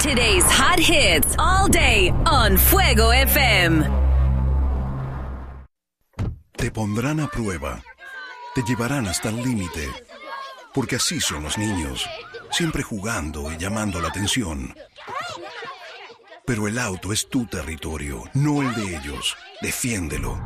Today's hot hits all day on Fuego FM. Te pondrán a prueba. Te llevarán hasta el límite. Porque así son los niños, siempre jugando y llamando la atención. Pero el auto es tu territorio, no el de ellos. Defiéndelo.